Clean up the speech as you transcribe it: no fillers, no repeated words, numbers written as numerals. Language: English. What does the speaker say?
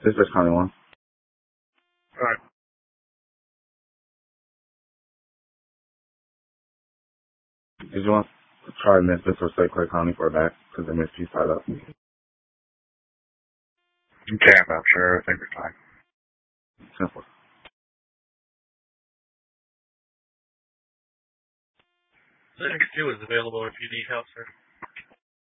This is County 1. Alright. Did you want to try Memphis or St. Clair County for a back? Because they missed you side up. Okay, I'm not sure. I think we're fine. Simple. Linux 2 is available if you need help, sir.